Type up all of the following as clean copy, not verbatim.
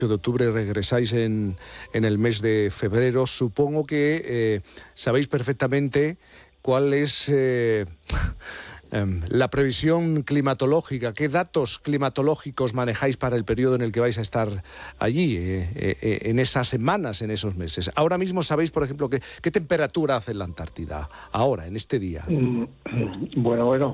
de octubre, regresáis en el mes de febrero. Supongo que sabéis perfectamente cuál es la previsión climatológica, qué datos climatológicos manejáis para el periodo en el que vais a estar allí, en esas semanas, en esos meses. Ahora mismo sabéis, por ejemplo, qué temperatura hace en la Antártida, ahora, en este día. Bueno.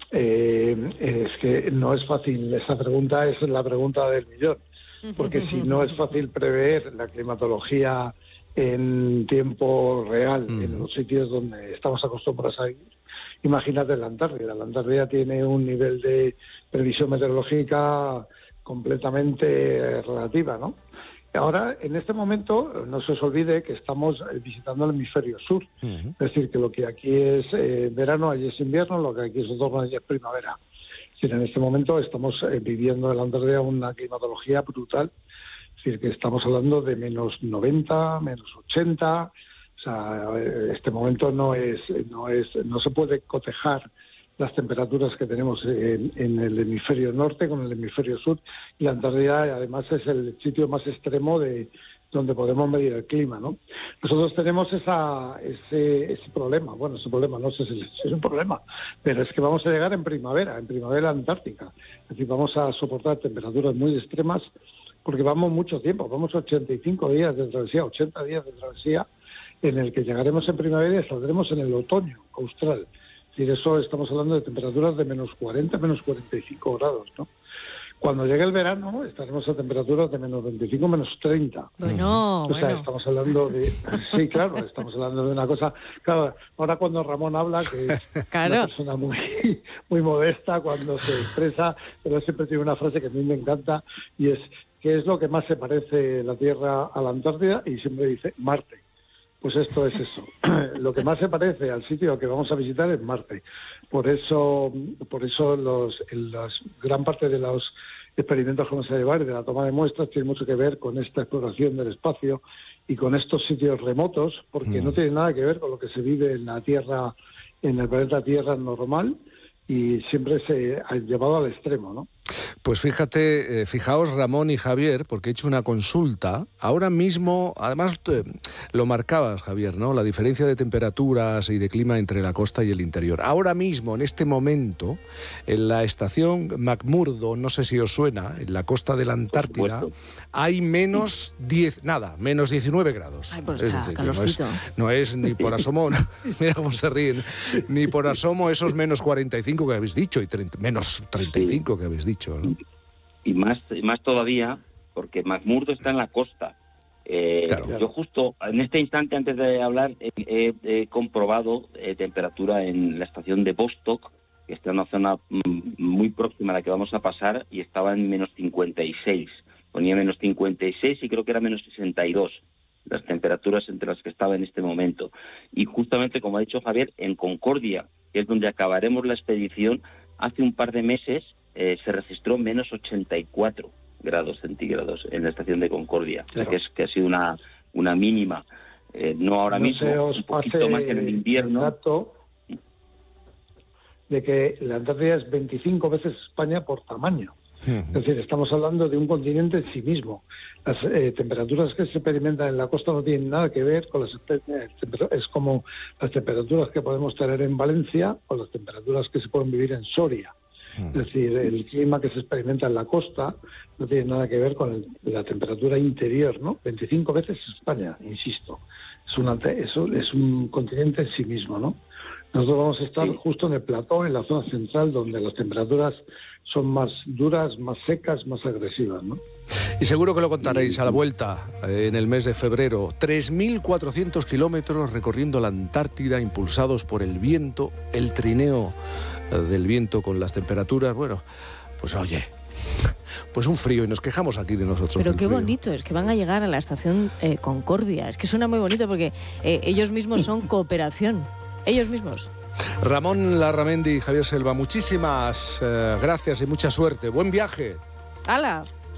Es que no es fácil, esa pregunta es la pregunta del millón, porque si no es fácil prever la climatología en tiempo real en los sitios donde estamos acostumbrados a ir, imagínate la Antártida. La Antártida tiene un nivel de previsión meteorológica completamente relativa, ¿no? Ahora, en este momento, no se os olvide que estamos visitando el hemisferio sur. Es decir, que lo que aquí es verano, allí es invierno, lo que aquí es otoño, allí es primavera. Es decir, en este momento estamos viviendo en la Antártida una climatología brutal. Es decir, que estamos hablando de menos 90, menos 80. O sea, este momento no se puede cotejar las temperaturas que tenemos en el hemisferio norte con el hemisferio sur, y la Antártida además es el sitio más extremo de donde podemos medir el clima, ¿no? Nosotros tenemos ese problema. Bueno, ese problema no sé si es un problema, pero es que vamos a llegar en primavera antártica. Es decir, vamos a soportar temperaturas muy extremas porque vamos mucho tiempo, vamos 85 días de travesía, 80 días de travesía, en el que llegaremos en primavera y saldremos en el otoño austral. Es decir, eso estamos hablando de temperaturas de menos 40, menos 45 grados, ¿no? Cuando llegue el verano estaremos a temperaturas de menos 25, menos 30. Bueno. Estamos hablando de... Sí, claro, estamos hablando de una cosa... Claro, ahora cuando Ramón habla, que es una persona muy modesta cuando se expresa, pero siempre tiene una frase que a mí me encanta, y es: ¿qué es lo que más se parece la Tierra a la Antártida? Y siempre dice Marte. Pues esto es eso. Lo que más se parece al sitio que vamos a visitar es Marte. Por eso gran parte de los experimentos que vamos a llevar y de la toma de muestras tiene mucho que ver con esta exploración del espacio y con estos sitios remotos, porque no tiene nada que ver con lo que se vive en la Tierra, en el planeta Tierra normal, y siempre se ha llevado al extremo, ¿no? Pues fijaos Ramón y Javier, porque he hecho una consulta. Ahora mismo, además lo marcabas, Javier, ¿no? La diferencia de temperaturas y de clima entre la costa y el interior. Ahora mismo, en este momento, en la estación McMurdo, no sé si os suena, en la costa de la Antártida, hay menos 19 grados. Ay, pues es está decir, calorcito. No es ni por asomo, mira cómo se ríen, ni por asomo esos menos 45 que habéis dicho y menos 35 que habéis dicho, ¿no? Y más todavía, porque McMurdo está en la costa. Claro. Yo justo en este instante, antes de hablar, he comprobado temperatura en la estación de Vostok, que está en una zona muy próxima a la que vamos a pasar, y estaba en menos 56. Ponía menos 56 y creo que era menos 62 las temperaturas entre las que estaba en este momento. Y justamente, como ha dicho Javier, en Concordia, que es donde acabaremos la expedición, hace un par de meses se registró menos 84 grados centígrados en la estación de Concordia. Claro. O sea, que ha sido una mínima, no ahora mismo, un poquito más en el invierno. El dato de que la Antártida es 25 veces España por tamaño. Es decir, estamos hablando de un continente en sí mismo. Las temperaturas que se experimentan en la costa no tienen nada que ver con las es como las temperaturas que podemos tener en Valencia o las temperaturas que se pueden vivir en Soria. Es decir, el clima que se experimenta en la costa no tiene nada que ver con la temperatura interior, ¿no? 25 veces España, insisto. Es un continente en sí mismo, ¿no? Nosotros vamos a estar justo en el plató, en la zona central, donde las temperaturas son más duras, más secas, más agresivas, ¿no? Y seguro que lo contaréis a la vuelta en el mes de febrero. 3.400 kilómetros recorriendo la Antártida, impulsados por el viento, el trineo del viento con las temperaturas. Bueno, pues oye, pues un frío, y nos quejamos aquí de nosotros. Pero qué bonito, es que van a llegar a la estación Concordia. Es que suena muy bonito porque ellos mismos son cooperación. Ellos mismos. Ramón Larramendi y Javier Selva, muchísimas gracias y mucha suerte. Buen viaje. ¡Hala!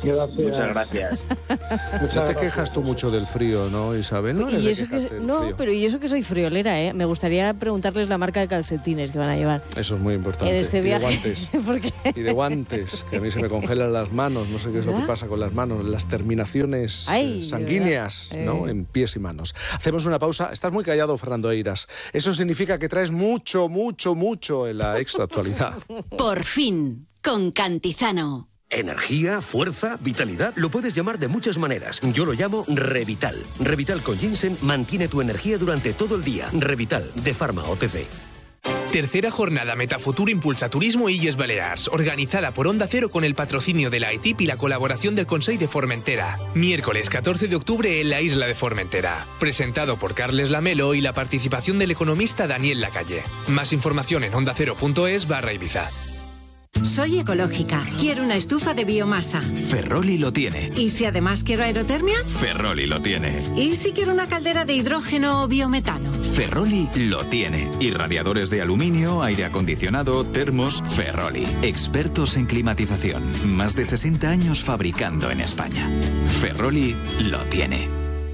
Gracias. Muchas gracias. No te quejas tú mucho del frío, ¿no, Isabel? No, y eso pero y eso que soy friolera, ¿eh? Me gustaría preguntarles la marca de calcetines que van a llevar. Eso es muy importante. En este viaje. Y de guantes. ¿Por qué? Y de guantes, que a mí se me congelan las manos, no sé qué es lo que pasa con las manos, las terminaciones sanguíneas, ¿no? En pies y manos. Hacemos una pausa. Estás muy callado, Fernando Eiras. Eso significa que traes mucho en la extra actualidad. Por fin, con Cantizano. Energía, fuerza, vitalidad, lo puedes llamar de muchas maneras. Yo lo llamo Revital. Revital con ginseng mantiene tu energía durante todo el día. Revital, de Pharma OTC. Tercera jornada Metafuturo Impulsa Turismo Illes Balears, organizada por Onda Cero con el patrocinio de la ETIP y la colaboración del Consell de Formentera. Miércoles 14 de octubre en la isla de Formentera. Presentado por Carles Lamelo y la participación del economista Daniel Lacalle. Más información en ondacero.es/Ibiza. Soy ecológica. Quiero una estufa de biomasa. Ferroli lo tiene. ¿Y si además quiero aerotermia? Ferroli lo tiene. ¿Y si quiero una caldera de hidrógeno o biometano? Ferroli lo tiene. Y radiadores de aluminio, aire acondicionado, termos, Ferroli. Expertos en climatización. Más de 60 años fabricando en España. Ferroli lo tiene.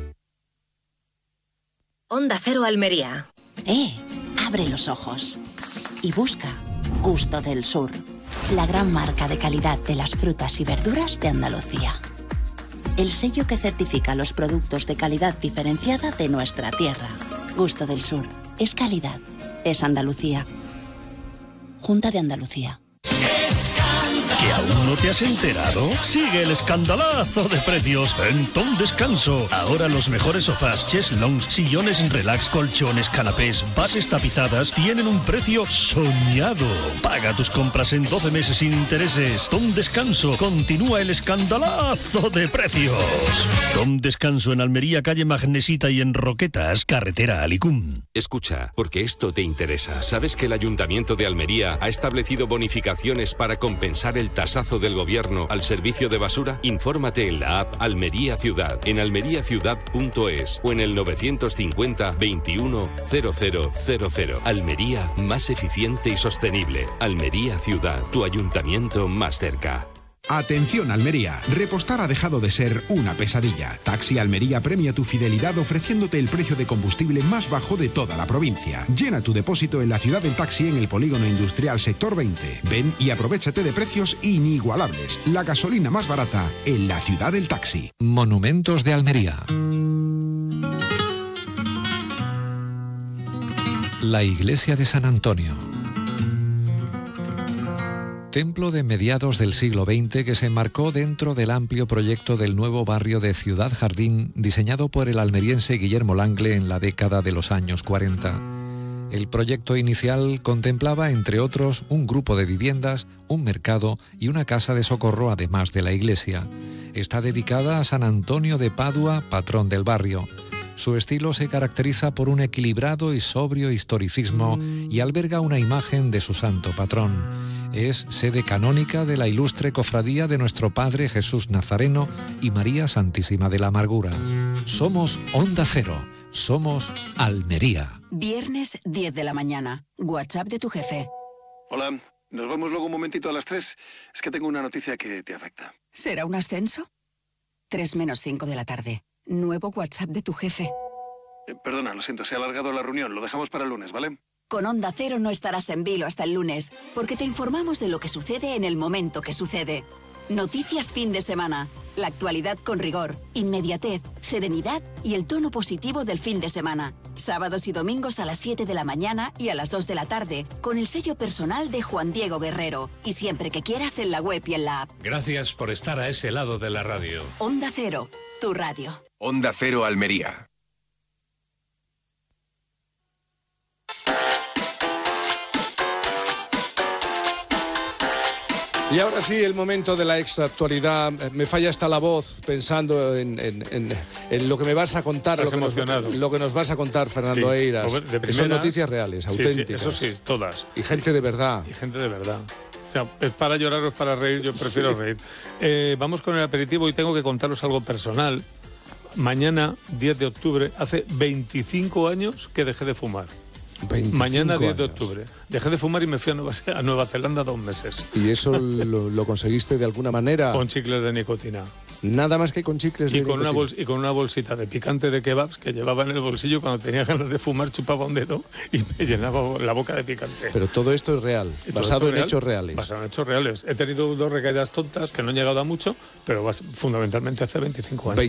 Onda Cero Almería. Abre los ojos y busca Gusto del Sur, la gran marca de calidad de las frutas y verduras de Andalucía. El sello que certifica los productos de calidad diferenciada de nuestra tierra. Gusto del Sur. Es calidad. Es Andalucía. Junta de Andalucía. ¿Que aún no te has enterado? Sigue el escandalazo de precios en Tom Descanso. Ahora los mejores sofás, cheslons, sillones relax, colchones, canapés, bases tapizadas tienen un precio soñado. Paga tus compras en 12 meses sin intereses. Tom Descanso. Continúa el escandalazo de precios. Tom Descanso en Almería, calle Magnesita, y en Roquetas, carretera Alicum. Escucha, porque esto te interesa. ¿Sabes que el Ayuntamiento de Almería ha establecido bonificaciones para compensar el tasazo del gobierno al servicio de basura? Infórmate en la app Almería Ciudad, en almeriaciudad.es o en el 950 21 0000. Almería, más eficiente y sostenible. Almería Ciudad, tu ayuntamiento más cerca. Atención Almería, repostar ha dejado de ser una pesadilla. Taxi Almería premia tu fidelidad ofreciéndote el precio de combustible más bajo de toda la provincia. Llena tu depósito en la ciudad del taxi en el polígono industrial sector 20. Ven y aprovéchate de precios inigualables. La gasolina más barata en la ciudad del taxi. Monumentos de Almería. La iglesia de San Antonio. Templo de mediados del siglo XX que se enmarcó dentro del amplio proyecto del nuevo barrio de Ciudad Jardín diseñado por el almeriense Guillermo Langle en la década de los años 40. El proyecto inicial contemplaba, entre otros, un grupo de viviendas, un mercado y una casa de socorro, además de la iglesia. Está dedicada a San Antonio de Padua, patrón del barrio. Su estilo se caracteriza por un equilibrado y sobrio historicismo y alberga una imagen de su santo patrón. Es sede canónica de la ilustre cofradía de nuestro Padre Jesús Nazareno y María Santísima de la Amargura. Somos Onda Cero, somos Almería. Viernes 10 de la mañana. WhatsApp de tu jefe. Hola, nos vemos luego un momentito a las 3. Es que tengo una noticia que te afecta. ¿Será un ascenso? 3 menos 5 de la tarde. Nuevo WhatsApp de tu jefe. Perdona, lo siento, se ha alargado la reunión. Lo dejamos para el lunes, ¿vale? Con Onda Cero no estarás en vilo hasta el lunes, porque te informamos de lo que sucede en el momento que sucede. Noticias fin de semana. La actualidad con rigor, inmediatez, serenidad y el tono positivo del fin de semana. Sábados y domingos a las 7 de la mañana y a las 2 de la tarde, con el sello personal de Juan Diego Guerrero. Y siempre que quieras en la web y en la app. Gracias por estar a ese lado de la radio. Onda Cero, tu radio. Onda Cero Almería. Y ahora sí, el momento de la extractualidad. Me falla hasta la voz pensando en lo que me vas a contar, lo que nos vas a contar, Fernando Eiras. Que son noticias reales, auténticas. Sí, eso sí, todas. Y gente de verdad. Y gente de verdad. O sea, es para llorar o es para reír, yo prefiero reír. Vamos con el aperitivo y tengo que contaros algo personal. Mañana, 10 de octubre, hace 25 años que dejé de fumar. Mañana 10 de octubre. Dejé de fumar y me fui a Nueva Zelanda 2 meses. ¿Y eso lo conseguiste de alguna manera? Con chicles de nicotina. Nada más que con chicles de nicotina. Y con una bolsita de picante de kebabs que llevaba en el bolsillo. Cuando tenía ganas de fumar chupaba un dedo y me llenaba la boca de picante. Pero todo esto es real, basado en hechos reales. Basado en hechos reales. He tenido 2 recaídas tontas que no han llegado a mucho, pero fundamentalmente hace 25 años.